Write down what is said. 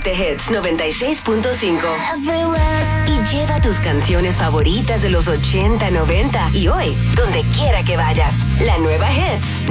Conéctate Hits 96.5 y lleva tus canciones favoritas de los 80, 90 y hoy, donde quiera que vayas. La nueva Hits